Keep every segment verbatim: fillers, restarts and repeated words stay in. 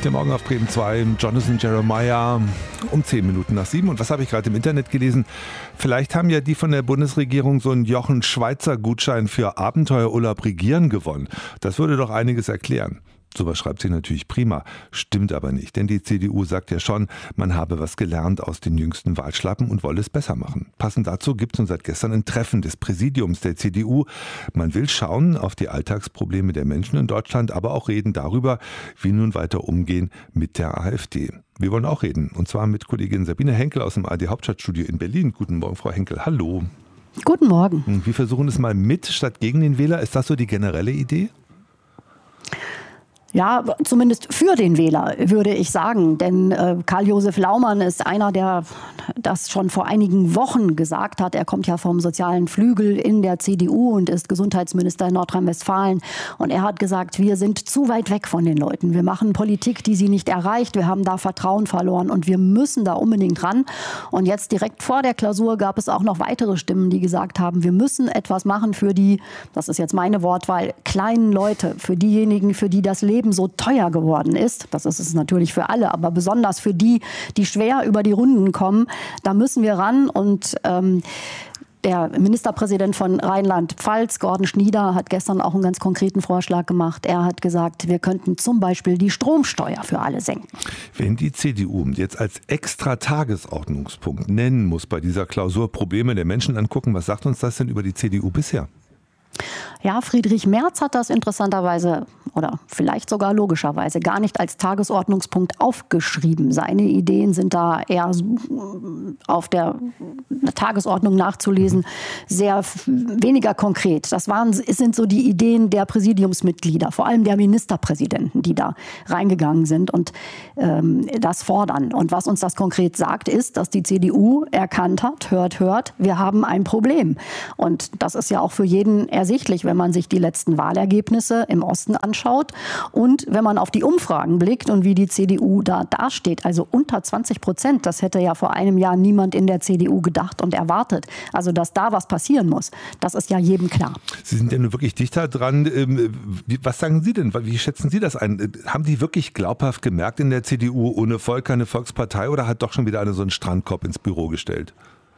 Der Morgen auf Bremen zwei, Jonathan Jeremiah um zehn Minuten nach sieben. Und was habe ich gerade im Internet gelesen? Vielleicht haben ja die von der Bundesregierung so einen Jochen-Schweizer-Gutschein für Abenteuerurlaub Regieren gewonnen. Das würde doch einiges erklären. Sowas schreibt sich natürlich prima, stimmt aber nicht, denn die C D U sagt ja schon, man habe was gelernt aus den jüngsten Wahlschlappen und wolle es besser machen. Passend dazu gibt es nun seit gestern ein Treffen des Präsidiums der C D U. Man will schauen auf die Alltagsprobleme der Menschen in Deutschland, aber auch reden darüber, wie nun weiter umgehen mit der AfD. Wir wollen auch reden, und zwar mit Kollegin Sabine Henkel aus dem A R D Hauptstadtstudio in Berlin. Guten Morgen, Frau Henkel. Hallo. Guten Morgen. Wir versuchen es mal mit statt gegen den Wähler. Ist das so die generelle Idee? Ja, zumindest für den Wähler, würde ich sagen. Denn äh, Karl-Josef Laumann ist einer, der das schon vor einigen Wochen gesagt hat. Er kommt ja vom sozialen Flügel in der C D U und ist Gesundheitsminister in Nordrhein-Westfalen. Und er hat gesagt, wir sind zu weit weg von den Leuten. Wir machen Politik, die sie nicht erreicht. Wir haben da Vertrauen verloren und wir müssen da unbedingt ran. Und jetzt direkt vor der Klausur gab es auch noch weitere Stimmen, die gesagt haben, wir müssen etwas machen für die, das ist jetzt meine Wortwahl, kleinen Leute, für diejenigen, für die das Leben so teuer geworden ist. Das ist es natürlich für alle, aber besonders für die, die schwer über die Runden kommen. Da müssen wir ran. Und ähm, der Ministerpräsident von Rheinland-Pfalz, Gordon Schnieder, hat gestern auch einen ganz konkreten Vorschlag gemacht. Er hat gesagt, wir könnten zum Beispiel die Stromsteuer für alle senken. Wenn die C D U jetzt als extra Tagesordnungspunkt nennen muss bei dieser Klausur Probleme der Menschen angucken, was sagt uns das denn über die C D U bisher? Ja, Friedrich Merz hat das interessanterweise oder vielleicht sogar logischerweise gar nicht als Tagesordnungspunkt aufgeschrieben. Seine Ideen sind da eher auf der Tagesordnung nachzulesen, sehr weniger konkret. Das waren, es sind so die Ideen der Präsidiumsmitglieder, vor allem der Ministerpräsidenten, die da reingegangen sind und ähm, das fordern. Und was uns das konkret sagt, ist, dass die C D U erkannt hat, hört, hört, wir haben ein Problem. Und das ist ja auch für jeden ersichtlich, wenn man sich die letzten Wahlergebnisse im Osten anschaut und wenn man auf die Umfragen blickt und wie die C D U da dasteht, also unter zwanzig Prozent, das hätte ja vor einem Jahr niemand in der C D U gedacht und erwartet. Also dass da was passieren muss, das ist ja jedem klar. Sie sind ja nun wirklich dichter dran. Was sagen Sie denn? Wie schätzen Sie das ein? Haben die wirklich glaubhaft gemerkt in der C D U, ohne Volk keine Volkspartei, oder hat doch schon wieder eine so einen Strandkorb ins Büro gestellt?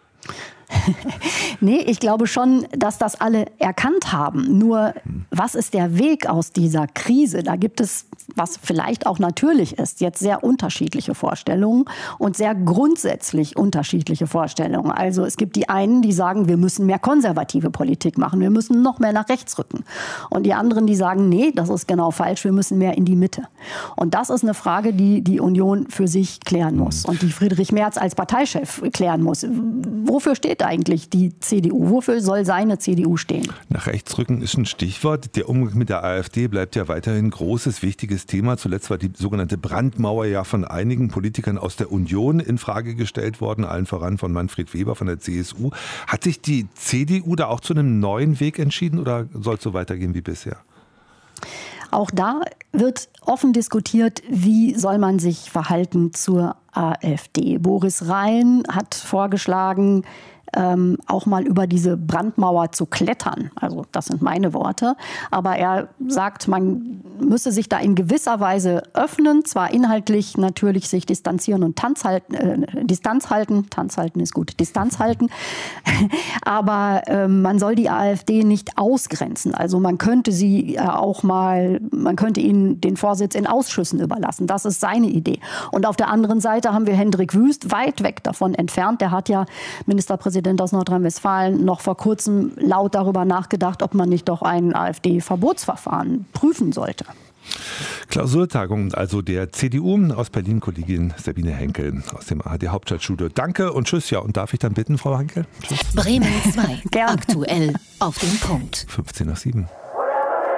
Nee, ich glaube schon, dass das alle erkannt haben. Nur, was ist der Weg aus dieser Krise? Da gibt es, was vielleicht auch natürlich ist, jetzt sehr unterschiedliche Vorstellungen und sehr grundsätzlich unterschiedliche Vorstellungen. Also es gibt die einen, die sagen, wir müssen mehr konservative Politik machen, wir müssen noch mehr nach rechts rücken. Und die anderen, die sagen, nee, das ist genau falsch, wir müssen mehr in die Mitte. Und das ist eine Frage, die die Union für sich klären muss und die Friedrich Merz als Parteichef klären muss. Wofür steht eigentlich die C D U? Wofür soll seine C D U stehen? Nach rechts rücken ist ein Stichwort. Der Umgang mit der AfD bleibt ja weiterhin ein großes, wichtiges Thema. Zuletzt war die sogenannte Brandmauer ja von einigen Politikern aus der Union in Frage gestellt worden, allen voran von Manfred Weber von der C S U. Hat sich die C D U da auch zu einem neuen Weg entschieden oder soll es so weitergehen wie bisher? Auch da wird offen diskutiert, wie soll man sich verhalten zur AfD. Boris Rhein hat vorgeschlagen, Ähm, auch mal über diese Brandmauer zu klettern. Also das sind meine Worte. Aber er sagt, man müsse sich da in gewisser Weise öffnen, zwar inhaltlich natürlich sich distanzieren und Tanz halten, äh, Distanz halten, Tanz halten ist gut, Distanz halten, aber äh, man soll die AfD nicht ausgrenzen. Also man könnte sie äh, auch mal, man könnte ihnen den Vorsitz in Ausschüssen überlassen. Das ist seine Idee. Und auf der anderen Seite haben wir Hendrik Wüst, weit weg davon entfernt. Der hat ja Ministerpräsident aus Nordrhein-Westfalen noch vor kurzem laut darüber nachgedacht, ob man nicht doch ein AfD-Verbotsverfahren prüfen sollte. Klausurtagung also der C D U, aus Berlin Kollegin Sabine Henkel aus dem A R D Hauptstadtstudio. Danke und tschüss. Ja, und darf ich dann bitten, Frau Henkel? Tschüss. Bremen zwei, aktuell auf den Punkt. fünfzehn nach sieben.